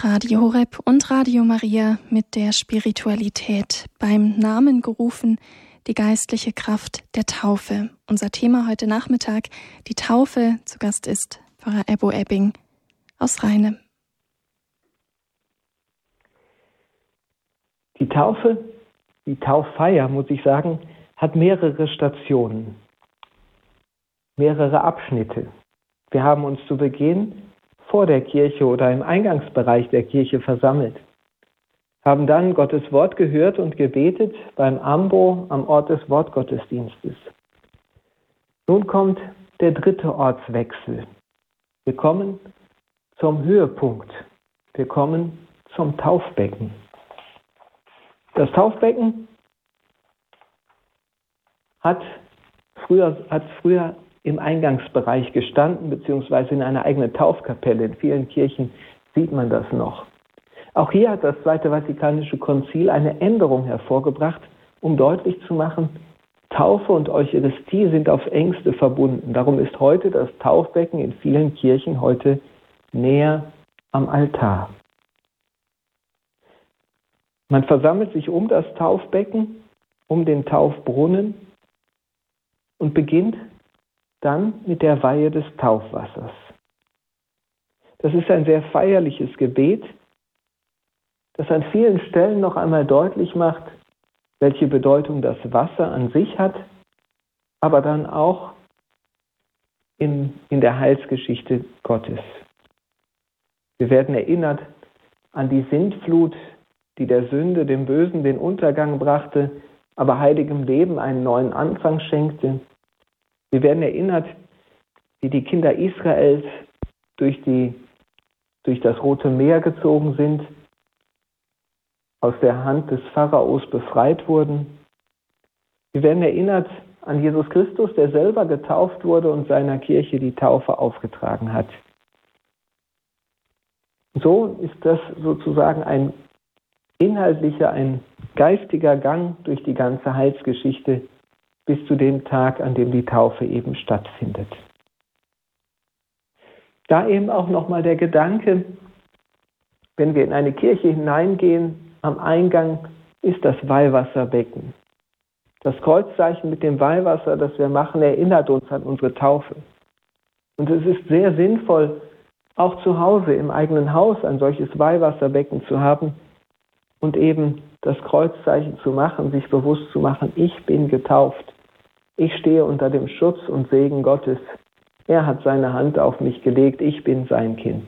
Radio Horeb und Radio Maria mit der Spiritualität beim Namen gerufen, die geistliche Kraft der Taufe. Unser Thema heute Nachmittag, die Taufe. Zu Gast ist Pfarrer Ebbo Ebbing aus Rheine. Die Taufe, die Tauffeier, muss ich sagen, hat mehrere Stationen, mehrere Abschnitte. Wir haben uns zu Beginn vor der Kirche oder im Eingangsbereich der Kirche versammelt, haben dann Gottes Wort gehört und gebetet beim Ambo am Ort des Wortgottesdienstes. Nun kommt der dritte Ortswechsel. Wir kommen zum Höhepunkt. Wir kommen zum Taufbecken. Das Taufbecken hat früher im Eingangsbereich gestanden, beziehungsweise in einer eigenen Taufkapelle. In vielen Kirchen sieht man das noch. Auch hier hat das Zweite Vatikanische Konzil eine Änderung hervorgebracht, um deutlich zu machen, Taufe und Eucharistie sind aufs Engste verbunden. Darum ist heute das Taufbecken in vielen Kirchen heute näher am Altar. Man versammelt sich um das Taufbecken, um den Taufbrunnen und beginnt dann mit der Weihe des Taufwassers. Das ist ein sehr feierliches Gebet, das an vielen Stellen noch einmal deutlich macht, welche Bedeutung das Wasser an sich hat, aber dann auch in der Heilsgeschichte Gottes. Wir werden erinnert an die Sintflut, die der Sünde, dem Bösen den Untergang brachte, aber heiligem Leben einen neuen Anfang schenkte. Wir werden erinnert, wie die Kinder Israels durch das Rote Meer gezogen sind, aus der Hand des Pharaos befreit wurden. Wir werden erinnert an Jesus Christus, der selber getauft wurde und seiner Kirche die Taufe aufgetragen hat. So ist das sozusagen ein inhaltlicher, ein geistiger Gang durch die ganze Heilsgeschichte bis zu dem Tag, an dem die Taufe eben stattfindet. Da eben auch nochmal der Gedanke, wenn wir in eine Kirche hineingehen, am Eingang ist das Weihwasserbecken. Das Kreuzzeichen mit dem Weihwasser, das wir machen, erinnert uns an unsere Taufe. Und es ist sehr sinnvoll, auch zu Hause im eigenen Haus ein solches Weihwasserbecken zu haben und eben das Kreuzzeichen zu machen, sich bewusst zu machen, ich bin getauft. Ich stehe unter dem Schutz und Segen Gottes. Er hat seine Hand auf mich gelegt, ich bin sein Kind.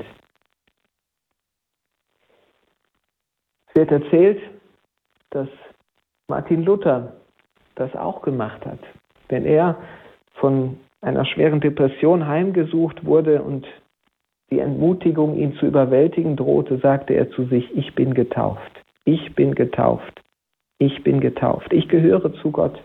Es wird erzählt, dass Martin Luther das auch gemacht hat. Wenn er von einer schweren Depression heimgesucht wurde und die Entmutigung, ihn zu überwältigen drohte, sagte er zu sich, ich bin getauft. Ich bin getauft. Ich bin getauft. Ich gehöre zu Gott.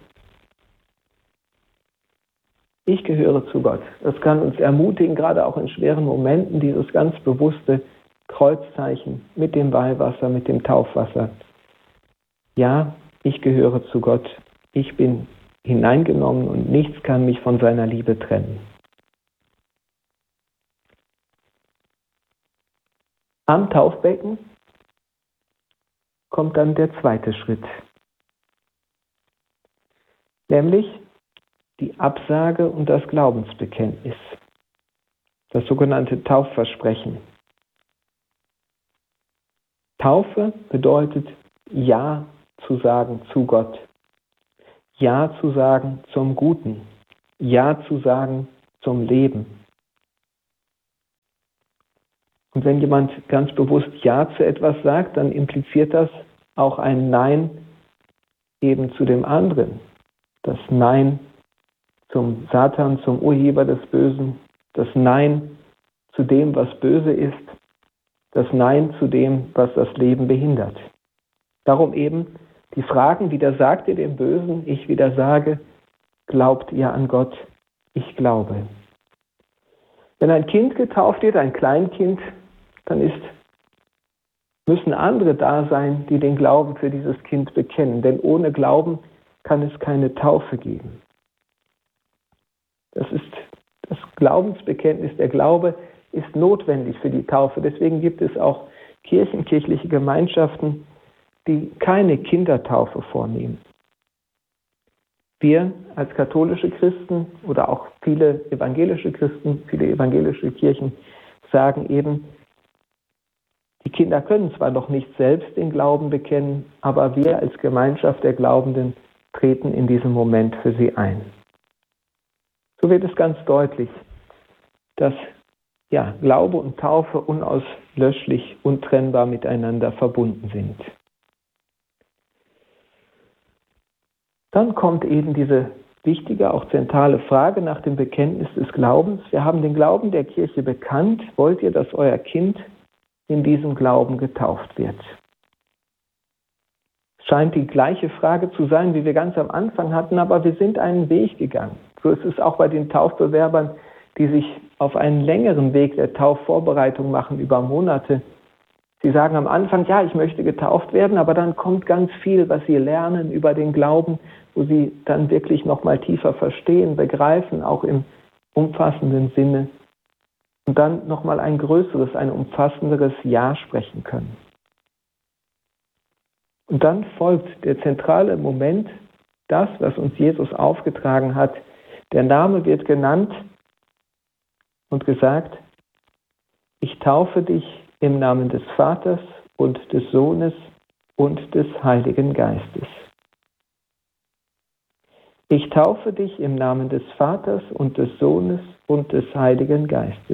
Ich gehöre zu Gott. Das kann uns ermutigen, gerade auch in schweren Momenten, dieses ganz bewusste Kreuzzeichen mit dem Weihwasser, mit dem Taufwasser. Ja, ich gehöre zu Gott. Ich bin hineingenommen und nichts kann mich von seiner Liebe trennen. Am Taufbecken kommt dann der zweite Schritt, nämlich die Absage und das Glaubensbekenntnis, das sogenannte Taufversprechen. Taufe bedeutet, Ja zu sagen zu Gott, Ja zu sagen zum Guten, Ja zu sagen zum Leben. Und wenn jemand ganz bewusst Ja zu etwas sagt, dann impliziert das auch ein Nein eben zu dem anderen. Das Nein zum Satan, zum Urheber des Bösen, das Nein zu dem, was böse ist, das Nein zu dem, was das Leben behindert. Darum eben die Fragen, wieder sagt ihr dem Bösen, ich wieder sage, glaubt ihr an Gott? Ich glaube. Wenn ein Kind getauft wird, ein Kleinkind, dann müssen andere da sein, die den Glauben für dieses Kind bekennen. Denn ohne Glauben kann es keine Taufe geben. Das ist das Glaubensbekenntnis. Der Glaube ist notwendig für die Taufe. Deswegen gibt es auch Kirchen, kirchliche Gemeinschaften, die keine Kindertaufe vornehmen. Wir als katholische Christen oder auch viele evangelische Christen, viele evangelische Kirchen sagen eben, die Kinder können zwar noch nicht selbst den Glauben bekennen, aber wir als Gemeinschaft der Glaubenden treten in diesem Moment für sie ein. So wird es ganz deutlich, dass Glaube und Taufe unauslöschlich, untrennbar miteinander verbunden sind. Dann kommt eben diese wichtige, auch zentrale Frage nach dem Bekenntnis des Glaubens. Wir haben den Glauben der Kirche bekannt. Wollt ihr, dass euer Kind in diesem Glauben getauft wird? Es scheint die gleiche Frage zu sein, wie wir ganz am Anfang hatten, aber wir sind einen Weg gegangen. So ist es auch bei den Taufbewerbern, die sich auf einen längeren Weg der Taufvorbereitung machen, über Monate. Sie sagen am Anfang, ja, ich möchte getauft werden, aber dann kommt ganz viel, was sie lernen über den Glauben, wo sie dann wirklich noch mal tiefer verstehen, begreifen, auch im umfassenden Sinne. Und dann noch mal ein größeres, ein umfassenderes Ja sprechen können. Und dann folgt der zentrale Moment, das, was uns Jesus aufgetragen hat. Der Name wird genannt und gesagt, ich taufe dich im Namen des Vaters und des Sohnes und des Heiligen Geistes. Ich taufe dich im Namen des Vaters und des Sohnes und des Heiligen Geistes.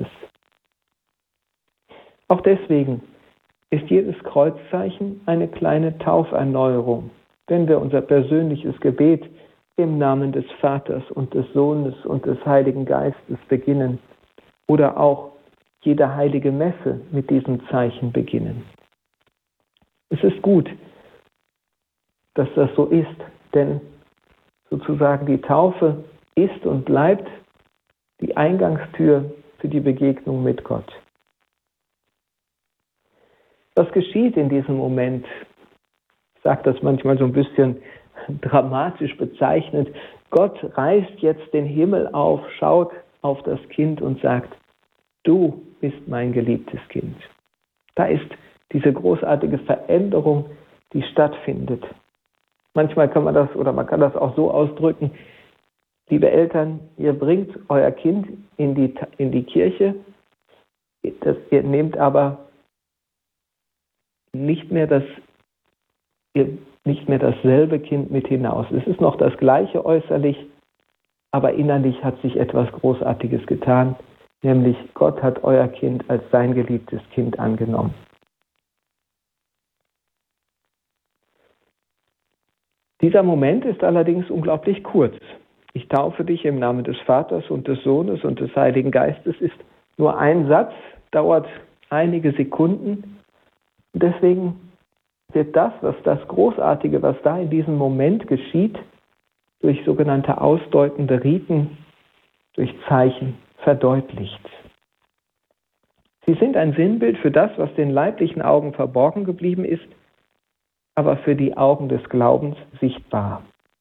Auch deswegen ist jedes Kreuzzeichen eine kleine Tauferneuerung, wenn wir unser persönliches Gebet im Namen des Vaters und des Sohnes und des Heiligen Geistes beginnen oder auch jede heilige Messe mit diesem Zeichen beginnen. Es ist gut, dass das so ist, denn sozusagen die Taufe ist und bleibt die Eingangstür für die Begegnung mit Gott. Was geschieht in diesem Moment? Ich sage das manchmal so ein bisschen dramatisch bezeichnet. Gott reißt jetzt den Himmel auf, schaut auf das Kind und sagt, du bist mein geliebtes Kind. Da ist diese großartige Veränderung, die stattfindet. Manchmal kann man das auch so ausdrücken, liebe Eltern, ihr bringt euer Kind in die Kirche, ihr nehmt aber nicht mehr dasselbe Kind mit hinaus. Es ist noch das gleiche äußerlich, aber innerlich hat sich etwas Großartiges getan, nämlich Gott hat euer Kind als sein geliebtes Kind angenommen. Dieser Moment ist allerdings unglaublich kurz. Ich taufe dich im Namen des Vaters und des Sohnes und des Heiligen Geistes ist nur ein Satz, dauert einige Sekunden. Und deswegen wird das Großartige, was da in diesem Moment geschieht, durch sogenannte ausdeutende Riten, durch Zeichen verdeutlicht. Sie sind ein Sinnbild für das, was den leiblichen Augen verborgen geblieben ist, aber für die Augen des Glaubens sichtbar.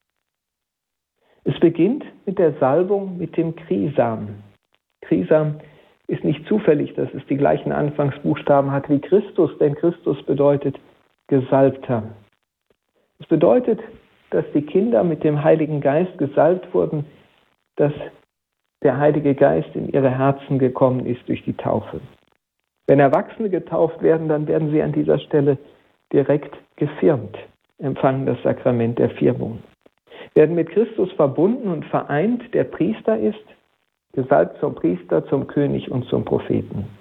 Es beginnt mit der Salbung mit dem Krisam. Krisam ist nicht zufällig, dass es die gleichen Anfangsbuchstaben hat wie Christus, denn Christus bedeutet Gesalbter. Es bedeutet, dass die Kinder mit dem Heiligen Geist gesalbt wurden, dass der Heilige Geist in ihre Herzen gekommen ist durch die Taufe. Wenn Erwachsene getauft werden, dann werden sie an dieser Stelle direkt gefirmt, empfangen das Sakrament der Firmung. Werden mit Christus verbunden und vereint, der Priester ist, gesalbt zum Priester, zum König und zum Propheten.